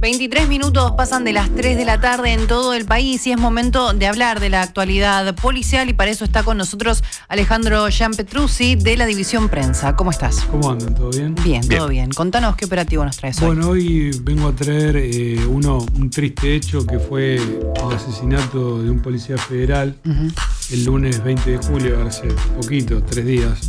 23 minutos pasan de las 3 de la tarde en todo el país y es momento de hablar de la actualidad policial y para eso está con nosotros Alejandro Gianpetruzzi de la División Prensa. ¿Cómo estás? ¿Cómo andan? ¿Todo bien? Bien, todo bien. Contanos qué operativo nos traes hoy. Bueno, hoy vengo a traer un triste hecho que fue el asesinato de un policía federal el lunes 20 de julio, hace poquito, 3 días.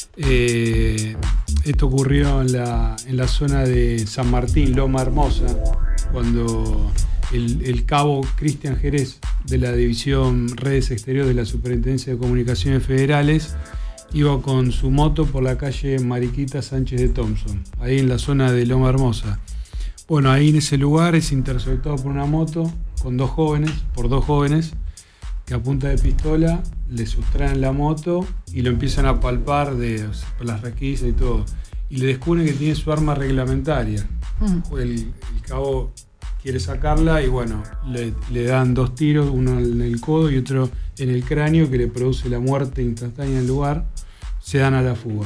Esto ocurrió en la zona de San Martín, Loma Hermosa, cuando el cabo Cristian Jerez de la División Redes Exteriores de la Superintendencia de Comunicaciones Federales iba con su moto por la calle Mariquita Sánchez de Thompson, ahí en la zona de Loma Hermosa. Bueno, ahí en ese lugar es interceptado por una moto con dos jóvenes que a punta de pistola le sustraen la moto y lo empiezan a palpar por las requisas y todo. Y le descubren que tiene su arma reglamentaria. El cabo quiere sacarla y bueno, le dan 2 tiros, uno en el codo y otro en el cráneo, que le produce la muerte instantánea en el lugar. Se dan a la fuga.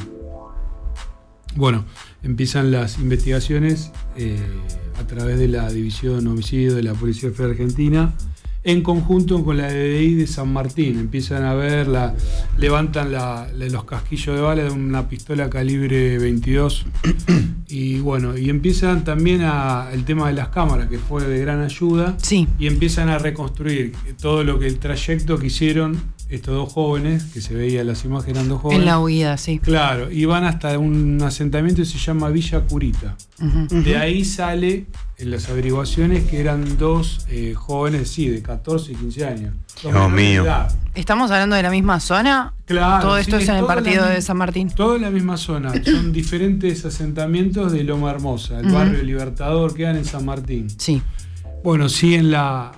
Bueno, empiezan las investigaciones a través de la División Homicidio de la Policía Federal Argentina, en conjunto con la DDI de San Martín. Empiezan a ver, levantan los casquillos de bala de una pistola calibre 22 y bueno, y empiezan también el tema de las cámaras, que fue de gran ayuda. Sí. Y empiezan a reconstruir todo el trayecto que hicieron estos dos jóvenes, que se veía en las imágenes, eran dos jóvenes. En la huida, sí. Claro, y van hasta un asentamiento que se llama Villa Curita. De ahí sale en las averiguaciones que eran dos jóvenes, sí, de 14 y 15 años. Dios mío. ¿Estamos hablando de la misma zona? Claro. Todo esto sí, es en el partido de San Martín. Todo en la misma zona. Son diferentes asentamientos de Loma Hermosa, el barrio Libertador, quedan en San Martín. Sí. Bueno, siguen las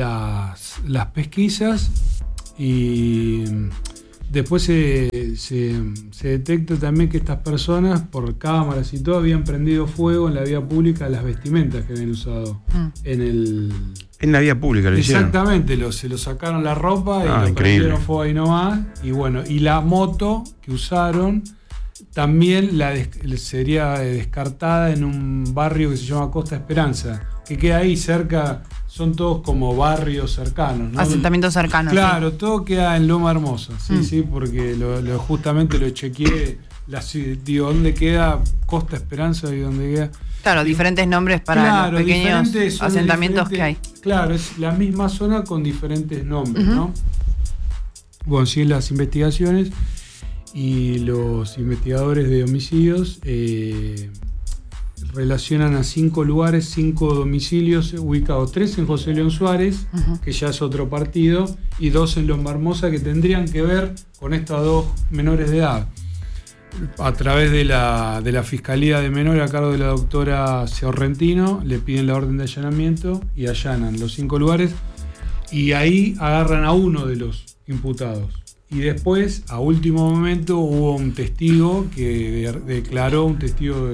pesquisas y después se detecta también que estas personas, por cámaras y todo, habían prendido fuego en la vía pública las vestimentas que habían usado En la vía pública lo hicieron. Exactamente, se lo sacaron la ropa y lo increíble. prendieron fuego ahí nomás. Y bueno, y la moto que usaron también sería descartada en un barrio que se llama Costa Esperanza, que queda ahí cerca. Son todos como barrios cercanos, ¿no? Asentamientos cercanos. Claro, sí. Todo queda en Loma Hermosa, sí, porque justamente lo chequeé, digo, ¿dónde queda Costa Esperanza y dónde queda? Claro, diferentes nombres para los pequeños asentamientos que hay. Claro, es la misma zona con diferentes nombres, ¿no? Bueno, siguen las investigaciones y los investigadores de homicidios relacionan a 5 lugares, 5 domicilios ubicados, 3 en José León Suárez, que ya es otro partido, y 2 en Loma Hermosa, que tendrían que ver con estas dos menores de edad. A través de la Fiscalía de Menores, a cargo de la doctora Sorrentino, le piden la orden de allanamiento y allanan los 5 lugares, y ahí agarran a uno de los imputados. Y después, a último momento, hubo un testigo que declaró, un testigo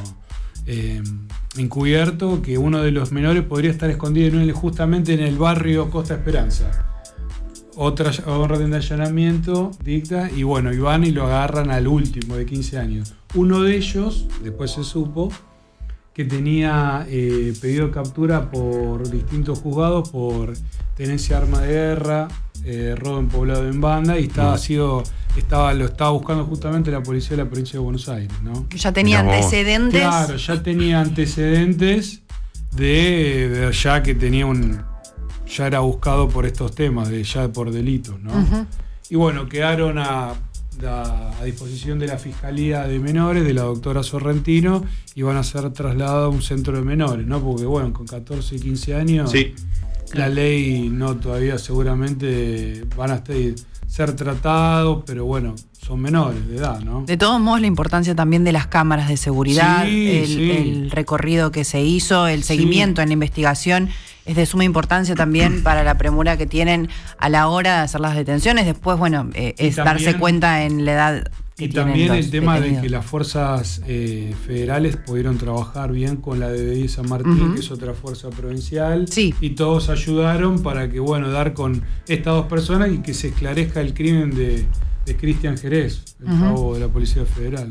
encubierto, que uno de los menores podría estar escondido justamente en el barrio Costa Esperanza. Otra orden de allanamiento dicta y bueno, y van y lo agarran al último de 15 años. Uno de ellos, después se supo, que tenía pedido de captura por distintos juzgados por tenencia de arma de guerra, robo en poblado en banda, y lo estaba buscando justamente la policía de la provincia de Buenos Aires, ¿no? Ya tenía antecedentes. Claro, ya tenía antecedentes ya que ya era buscado por estos temas, ya por delitos, ¿no? Y bueno, quedaron a disposición de la Fiscalía de Menores, de la doctora Sorrentino, y van a ser trasladados a un centro de menores, ¿no? Porque bueno, con 14 y 15 años, sí, la ley todavía seguramente van a ser tratados, pero bueno, son menores de edad, ¿no? De todos modos, la importancia también de las cámaras de seguridad, el recorrido que se hizo, el seguimiento en la investigación, es de suma importancia también para la premura que tienen a la hora de hacer las detenciones. Después, bueno, es también darse cuenta en la edad que y tienen también los el tema detenidos. de que las fuerzas federales pudieron trabajar bien con la DDI de San Martín, que es otra fuerza provincial, sí, y todos ayudaron para que, bueno, dar con estas dos personas y que se esclarezca el crimen de Cristian Jerez, el cabo de la Policía Federal, ¿no?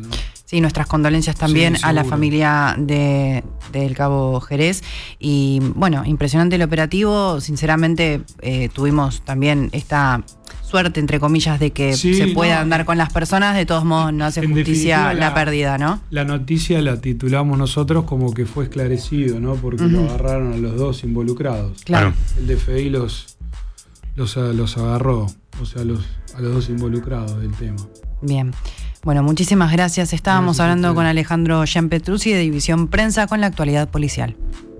Sí, nuestras condolencias también Sí, a la seguro. familia del cabo Jerez. Y bueno, impresionante el operativo. Sinceramente, tuvimos también esta suerte, entre comillas, de que Sí, se pueda no, andar con las personas. De todos modos, no hace en justicia definitiva, la pérdida, ¿no? La noticia la titulamos nosotros como que fue esclarecido, ¿no? Porque lo agarraron a los dos involucrados. Claro. El DFI los agarró, o sea, a los dos involucrados del tema. Bien. Bueno, muchísimas gracias. Estábamos Gracias a hablando ustedes. con Alejandro Gianpetruzzi de División Prensa con la actualidad policial.